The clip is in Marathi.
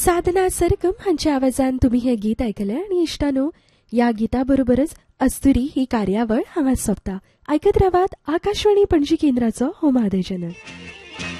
साधना सरगम हांच्या आवाजान तुम्ही हे गीत ऐकले आणि इष्टानो या गीताबरोबरच अस्तुरी ही कार्यावळ हांगा सोंपता. ऐकत रावात आकाशवाणी पणजी केंद्राचो हो मादेजन.